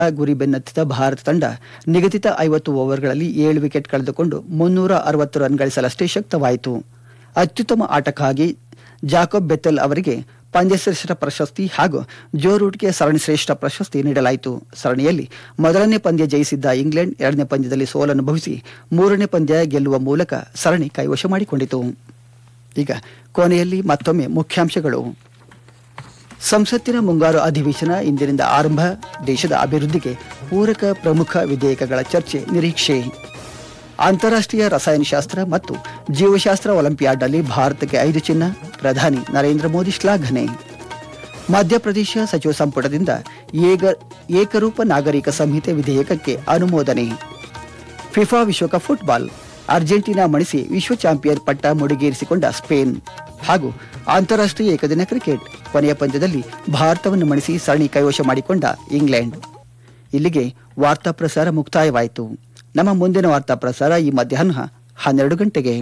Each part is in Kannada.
ಗುರಿ ಬೆನ್ನತ್ತಿದ ಭಾರತ ತಂಡ ನಿಗದಿತ 50 ಓವರ್ಗಳಲ್ಲಿ 7 ವಿಕೆಟ್ ಕಳೆದುಕೊಂಡು 360 ರನ್ ಗಳಿಸಲಷ್ಟೇ ಶಕ್ತವಾಯಿತು. ಅತ್ಯುತ್ತಮ ಆಟಕ್ಕಾಗಿ ಜಾಕೋಬ್ ಬೆಥೆಲ್ ಅವರಿಗೆ ಪಂದ್ಯಶ್ರೇಷ್ಠ ಪ್ರಶಸ್ತಿ ಹಾಗೂ ಜೋ ರೂಟ್ಗೆ ಸರಣಿ ಶ್ರೇಷ್ಠ ಪ್ರಶಸ್ತಿ ನೀಡಲಾಯಿತು. ಸರಣಿಯಲ್ಲಿ ಮೊದಲನೇ ಪಂದ್ಯ ಜಯಿಸಿದ್ದ ಇಂಗ್ಲೆಂಡ್ ಎರಡನೇ ಪಂದ್ಯದಲ್ಲಿ ಸೋಲನುಭವಿಸಿ ಮೂರನೇ ಪಂದ್ಯ ಗೆಲ್ಲುವ ಮೂಲಕ ಸರಣಿ ಕೈವಶ ಮಾಡಿಕೊಂಡಿತು. ಈಗ ಕೊನೆಯಲ್ಲಿ ಮತ್ತೊಮ್ಮೆ ಮುಖ್ಯಾಂಶಗಳು. ಸಂಸತ್ತಿನ ಮುಂಗಾರು ಅಧಿವೇಶನ ಇಂದಿನಿಂದ ಆರಂಭ. ದೇಶದ ಅಭಿವೃದ್ಧಿಗೆ ಪೂರಕ ಪ್ರಮುಖ ವಿಧೇಯಕಗಳ ಚರ್ಚೆ ನಿರೀಕ್ಷೆ. ಅಂತಾರಾಷ್ಟ್ರೀಯ ರಸಾಯನಶಾಸ್ತ್ರ ಮತ್ತು ಜೀವಶಾಸ್ತ್ರ ಒಲಿಂಪಿಯಾಡ್ನಲ್ಲಿ ಭಾರತಕ್ಕೆ 5 ಚಿನ್ನ. ಪ್ರಧಾನಿ ನರೇಂದ್ರ ಮೋದಿ ಶ್ಲಾಘನೆ. ಮಧ್ಯಪ್ರದೇಶ ಸಚಿವ ಸಂಪುಟದಿಂದ ಏಕರೂಪ ನಾಗರಿಕ ಸಂಹಿತೆ ವಿಧೇಯಕಕ್ಕೆ ಅನುಮೋದನೆ. ಫಿಫಾ ವಿಶ್ವಕಪ್ ಫುಟ್ಬಾಲ್ ಅರ್ಜೆಂಟೀನಾ ಮಣಿಸಿ ವಿಶ್ವ ಚಾಂಪಿಯನ್ ಪಟ್ಟ ಮುಡಿಗೇರಿಸಿಕೊಂಡ ಸ್ಪೇನ್. ಹಾಗೂ ಅಂತಾರಾಷ್ಟ್ರೀಯ ಏಕದಿನ ಕ್ರಿಕೆಟ್ ಕೊನೆಯ ಪಂದ್ಯದಲ್ಲಿ ಭಾರತವನ್ನು ಮಣಿಸಿ ಸರಣಿ ಕೈವಶ ಮಾಡಿಕೊಂಡ ಇಂಗ್ಲೆಂಡ್. ಇಲ್ಲಿಗೆ ವಾರ್ತಾ ಪ್ರಸಾರ ಮುಕ್ತಾಯವಾಯಿತು. ನಮ್ಮ ಮುಂದಿನ ವಾರ್ತಾ ಪ್ರಸಾರ ಈ ಮಧ್ಯಾಹ್ನ 12 ಗಂಟೆಗೆ.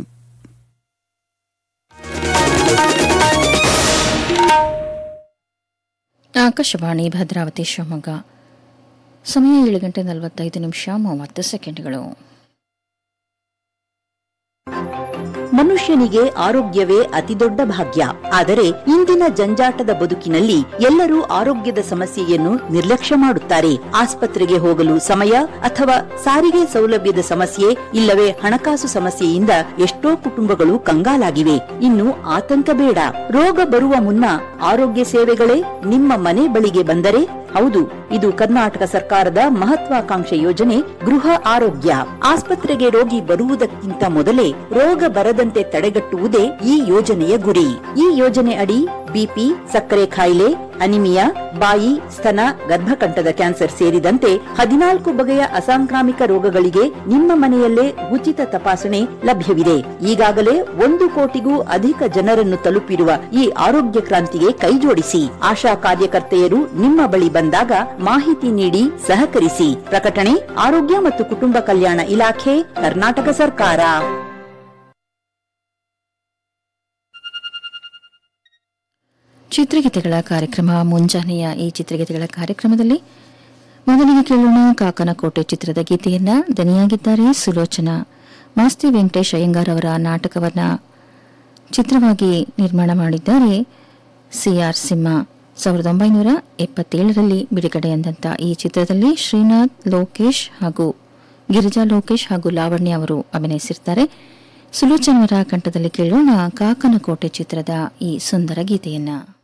ಆಕಾಶವಾಣಿ ಭದ್ರಾವತಿ ಶಿವಮೊಗ್ಗ. ಸಮಯ 7:45 ಮನುಷ್ಯನಿಗೆ ಆರೋಗ್ಯವೇ ಅತಿದೊಡ್ಡ ಭಾಗ್ಯ. ಆದರೆ ಇಂದಿನ ಜಂಜಾಟದ ಬದುಕಿನಲ್ಲಿ ಎಲ್ಲರೂ ಆರೋಗ್ಯದ ಸಮಸ್ಯೆಯನ್ನು ನಿರ್ಲಕ್ಷ್ಯ ಮಾಡುತ್ತಾರೆ. ಆಸ್ಪತ್ರೆಗೆ ಹೋಗಲು ಸಮಯ ಅಥವಾ ಸಾರಿಗೆ ಸೌಲಭ್ಯದ ಸಮಸ್ಯೆ ಇಲ್ಲವೇ ಹಣಕಾಸು ಸಮಸ್ಯೆಯಿಂದ ಎಷ್ಟೋ ಕುಟುಂಬಗಳು ಕಂಗಾಲಾಗಿವೆ. ಇನ್ನು ಆತಂಕ ಬೇಡ. ರೋಗ ಬರುವ ಮುನ್ನ ಆರೋಗ್ಯ ಸೇವೆಗಳೇ ನಿಮ್ಮ ಮನೆ ಬಳಿಗೆ ಬಂದರೆ ಹೌದು, ಇದು ಕರ್ನಾಟಕ ಸರ್ಕಾರದ ಮಹತ್ವಾಕಾಂಕ್ಷೆ ಯೋಜನೆ ಗೃಹ ಆರೋಗ್ಯ. ಆಸ್ಪತ್ರೆಗೆ ರೋಗಿ ಬರುವುದಕ್ಕಿಂತ ಮೊದಲೇ ರೋಗ ಬರದಂತೆ ತಡೆಗಟ್ಟುವುದೇ ಈ ಯೋಜನೆಯ ಗುರಿ. ಈ ಯೋಜನೆ ಅಡಿ ಬಿಪಿ, ಸಕ್ಕರೆ ಕಾಯಿಲೆ, ಅನಿಮಿಯಾ, ಬಾಯಿ, ಸ್ತನ, ಗರ್ಭಕಂಠದ ಕ್ಯಾನ್ಸರ್ ಸೇರಿದಂತೆ 14 ಬಗೆಯ ಅಸಾಂಕ್ರಾಮಿಕ ರೋಗಗಳಿಗೆ ನಿಮ್ಮ ಮನೆಯಲ್ಲೇ ಉಚಿತ ತಪಾಸಣೆ ಲಭ್ಯವಿದೆ. ಈಗಾಗಲೇ 1 ಕೋಟಿಗೂ ಅಧಿಕ ಜನರನ್ನು ತಲುಪಿರುವ ಈ ಆರೋಗ್ಯ ಕ್ರಾಂತಿಗೆ ಕೈಜೋಡಿಸಿ. ಆಶಾ ಕಾರ್ಯಕರ್ತೆಯರು ನಿಮ್ಮ ಬಳಿ ಬಂದಾಗ ಮಾಹಿತಿ ನೀಡಿ ಸಹಕರಿಸಿ. ಪ್ರಕಟಣೆ ಆರೋಗ್ಯ ಮತ್ತು ಕುಟುಂಬ ಕಲ್ಯಾಣ ಇಲಾಖೆ, ಕರ್ನಾಟಕ ಸರ್ಕಾರ. ಚಿತ್ರಗೀತೆಗಳ ಕಾರ್ಯಕ್ರಮ. ಮುಂಜಾನೆಯ ಈ ಚಿತ್ರಗೀತೆಗಳ ಕಾರ್ಯಕ್ರಮದಲ್ಲಿ ಮೊದಲಿಗೆ ಕೇಳೋಣ ಕಾಕನಕೋಟೆ ಚಿತ್ರದ ಗೀತೆಯನ್ನ. ದನಿಯಾಗಿದ್ದಾರೆ ಸುಲೋಚನಾ. ಮಾಸ್ತಿ ವೆಂಕಟೇಶ್ ಅಯ್ಯಂಗಾರ್ ಅವರ ನಾಟಕವನ್ನ ಚಿತ್ರವಾಗಿ ನಿರ್ಮಾಣ ಮಾಡಿದ್ದಾರೆ ಸಿಆರ್ ಸಿಂಹ. 1977ರಲ್ಲಿ ಬಿಡುಗಡೆಯಾದಂಥ ಈ ಚಿತ್ರದಲ್ಲಿ ಶ್ರೀನಾಥ್ ಲೋಕೇಶ್ ಹಾಗೂ ಗಿರಿಜಾ ಲೋಕೇಶ್ ಹಾಗೂ ಲಾವಣ್ಯ ಅವರು ಅಭಿನಯಿಸಿರ್ತಾರೆ. ಸುಲೋಚನವರ ಕಂಠದಲ್ಲಿ ಕೇಳೋಣ ಕಾಕನಕೋಟೆ ಚಿತ್ರದ ಈ ಸುಂದರ ಗೀತೆಯನ್ನ.